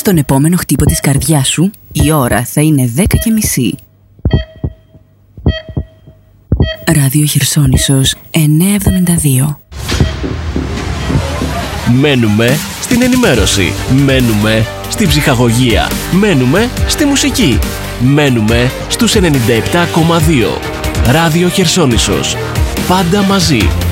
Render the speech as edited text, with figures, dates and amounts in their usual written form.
Στον επόμενο χτύπο της καρδιάς σου, η ώρα θα είναι 10:30. Ράδιο Χερσόνησος 972. Μένουμε στην ενημέρωση. Μένουμε στην ψυχαγωγία. Μένουμε στη μουσική. Μένουμε στους 97,2. Ράδιο Χερσόνησος. Πάντα μαζί.